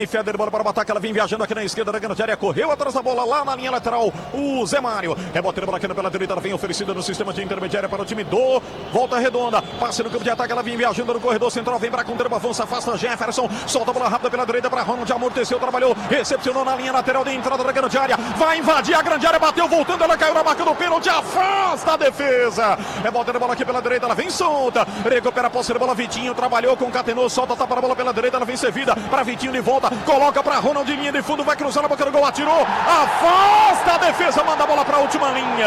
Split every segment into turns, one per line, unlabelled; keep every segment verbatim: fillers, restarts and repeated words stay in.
Feder, bola para o ataque, ela vem viajando aqui na esquerda da grande área, correu atrás da bola lá na linha lateral, o Zé Mário, rebote de bola aqui pela direita, ela vem oferecida no sistema de intermediária para o time do Volta Redonda, passe no campo de ataque, ela vem viajando no corredor central, vem para contra, avança, afasta Jefferson, solta a bola rápida pela direita para Ronald, amorteceu, trabalhou, recepcionou na linha lateral de entrada da grande área, vai invadir a grande área, bateu, voltando, ela caiu na marca do pênalti, afasta a defesa, rebote de bola aqui pela direita, ela vem solta, recupera a posse de bola, Vitinho, trabalhou, concatenou, solta, tapa a bola pela direita, ela vem servida para Vitinho de volta, coloca para Ronald de linha de fundo, vai cruzar na boca do gol, atirou, afasta a defesa, manda a bola para a última linha.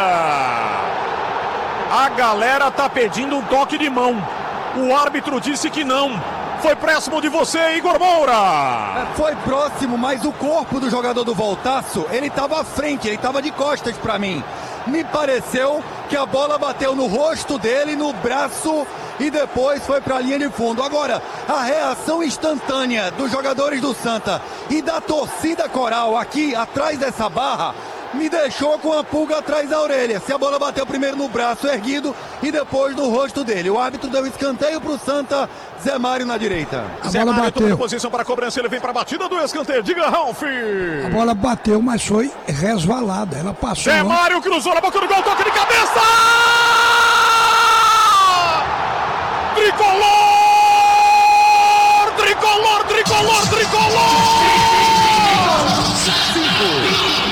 A galera tá pedindo um toque de mão, o árbitro disse que não. Foi próximo de você, Igor Moura.
Foi próximo, mas o corpo do jogador do Voltaço, ele estava à frente, ele estava de costas para mim. Me pareceu que a bola bateu no rosto dele, no braço e depois foi para a linha de fundo. Agora, a reação instantânea dos jogadores do Santa e da torcida coral aqui atrás dessa barra me deixou com a pulga atrás da orelha. Se a bola bateu primeiro no braço erguido e depois no rosto dele. O árbitro deu escanteio para o Santa, Zé Mário na direita.
A
Zé
bola
Mário
bateu.
toma posição para a cobrança, ele vem para a batida do escanteio. Diga, Ralf.
A bola bateu, mas foi resvalada. Ela passou.
Zé Mário cruzou na boca do gol, toque de cabeça!